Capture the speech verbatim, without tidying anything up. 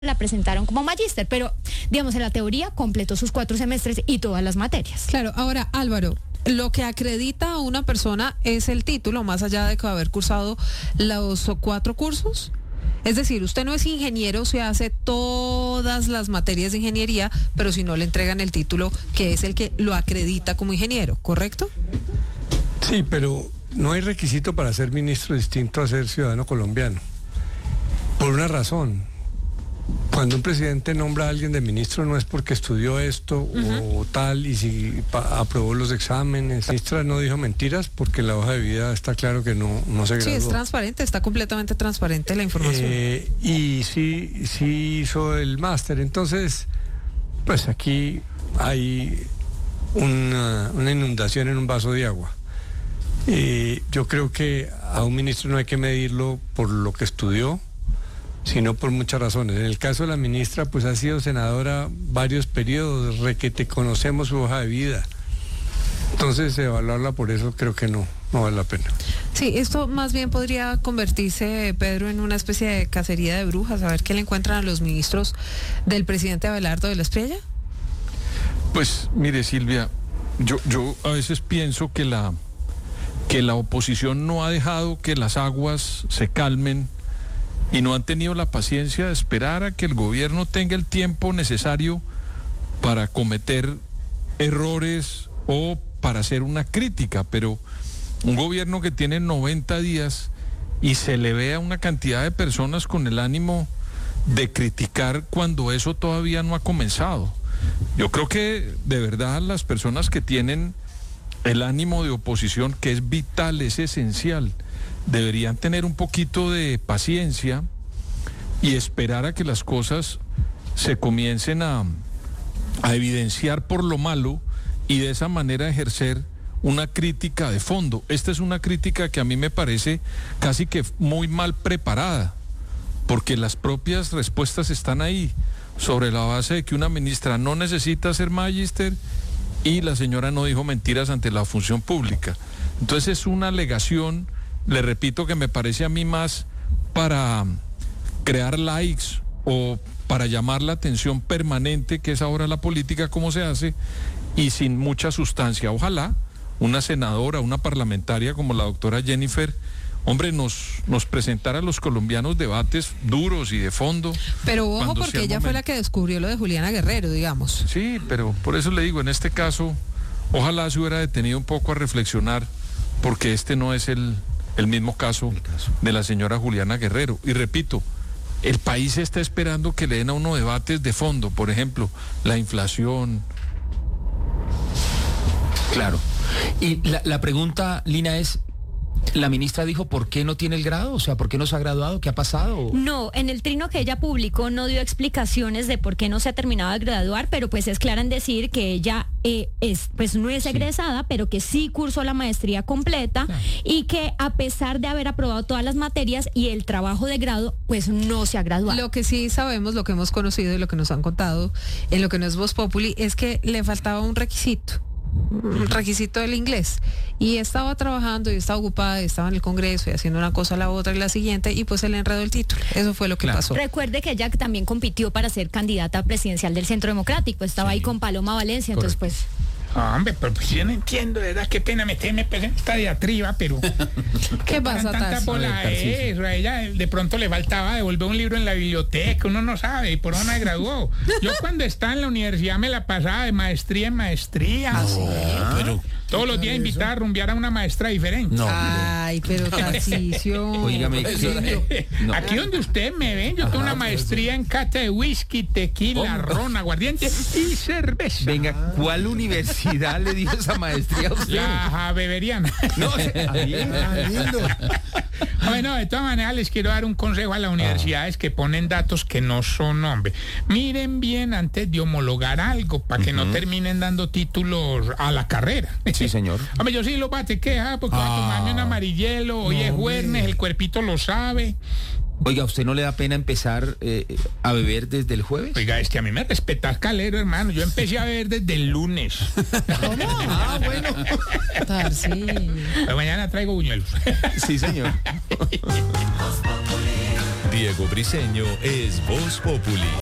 la presentaron como magíster, pero digamos en la teoría completó sus cuatro semestres y todas las materias. Claro, ahora Álvaro, lo que acredita a una persona es el título, más allá de que haber cursado los cuatro cursos. Es decir, usted no es ingeniero, se hace todas las materias de ingeniería, pero si no le entregan el título, que es el que lo acredita como ingeniero, ¿correcto? Sí, pero no hay requisito para ser ministro distinto a ser ciudadano colombiano. Por una razón. Cuando un presidente nombra a alguien de ministro no es porque estudió esto uh-huh. o tal y si pa- aprobó los exámenes. La ministra no dijo mentiras porque en la hoja de vida está claro que no, no se graduó. Sí, es transparente, está completamente transparente la información. Eh, y sí, sí hizo el máster. Entonces, pues aquí hay una, una inundación en un vaso de agua. Eh, yo creo que a un ministro no hay que medirlo por lo que estudió, sino por muchas razones. En el caso de la ministra, pues ha sido senadora varios periodos, requete conocemos su hoja de vida. Entonces, evaluarla por eso creo que no, no vale la pena. Sí, esto más bien podría convertirse, Pedro, en una especie de cacería de brujas, a ver qué le encuentran a los ministros del presidente Abelardo de la Espriella. Pues, mire, Silvia, yo, yo a veces pienso que la, que la oposición no ha dejado que las aguas se calmen y no han tenido la paciencia de esperar a que el gobierno tenga el tiempo necesario para cometer errores o para hacer una crítica, pero un gobierno que tiene noventa días y se le ve a una cantidad de personas con el ánimo de criticar cuando eso todavía no ha comenzado. Yo creo que de verdad las personas que tienen el ánimo de oposición, que es vital, es esencial, deberían tener un poquito de paciencia y esperar a que las cosas se comiencen a, a evidenciar por lo malo y de esa manera ejercer una crítica de fondo. Esta es una crítica que a mí me parece casi que muy mal preparada, porque las propias respuestas están ahí, sobre la base de que una ministra no necesita ser magíster y la señora no dijo mentiras ante la función pública. Entonces es una alegación, le repito, que me parece a mí más para crear likes o para llamar la atención permanente, que es ahora la política como se hace, y sin mucha sustancia. Ojalá una senadora, una parlamentaria como la doctora Jennifer, hombre, nos, nos presentara a los colombianos debates duros y de fondo. Pero ojo, porque ella fue la que descubrió lo de Juliana Guerrero, digamos. Sí, pero por eso le digo, en este caso, ojalá se hubiera detenido un poco a reflexionar, porque este no es el, el mismo caso, el caso de la señora Juliana Guerrero. Y repito, el país está esperando que le den a uno debates de fondo, por ejemplo, la inflación. Claro. Y la, la pregunta, Lina, es, ¿la ministra dijo por qué no tiene el grado? O sea, ¿por qué no se ha graduado? ¿Qué ha pasado? No, en el trino que ella publicó no dio explicaciones de por qué no se ha terminado de graduar, pero pues es clara en decir que ella eh, es, pues no es egresada, sí, pero que sí cursó la maestría completa, claro, y que a pesar de haber aprobado todas las materias y el trabajo de grado, pues no se ha graduado. Lo que sí sabemos, lo que hemos conocido y lo que nos han contado en lo que no es Voz Populi, es que le faltaba un requisito. Un requisito del inglés, y estaba trabajando y estaba ocupada y estaba en el Congreso y haciendo una cosa, la otra y la siguiente, y pues se le enredó el título. Eso fue lo que, claro, pasó. Recuerde que ella también compitió para ser candidata presidencial del Centro Democrático, estaba, sí, ahí con Paloma Valencia. Correcto. Entonces pues... Hombre, pero pues yo no entiendo, de verdad, qué pena meterme pues, en esta diatriba, pero... ¿Qué pasa, tanta bola de eso? A ella de pronto le faltaba devolver un libro en la biblioteca, uno no sabe, y por eso no se graduó. Yo cuando estaba en la universidad me la pasaba de maestría en maestría. ¿Ah, sí? Pero todos los días invitaba a rumbear a una maestra diferente. No, ay, pero Tarcisio. Oígame, ¿qué? No. Aquí donde ustedes me ven, yo tengo Ajá, una maestría en cata de whisky, tequila, oh, ron, aguardiente y cerveza. Venga, ¿cuál universidad le dio esa maestría a usted? La Javeriana. No, lindo. Bueno, de todas maneras les quiero dar un consejo a las universidades ah. que ponen datos que no son, hombre. Miren bien antes de homologar algo para que uh-huh. no terminen dando títulos a la carrera. Sí, señor. Hombre, yo sí lo bate queja porque ah. va a tomarme un amarillelo, hoy no, es jueves, el cuerpito lo sabe. Oiga, ¿usted no le da pena empezar eh, a beber desde el jueves? Oiga, es que a mí me respetas, Calero, hermano. Yo empecé a beber desde el lunes. ¿Cómo? Ah, bueno. Sí. Pero mañana traigo buñuelos. Sí, señor. Diego Briseño es Voz Populi.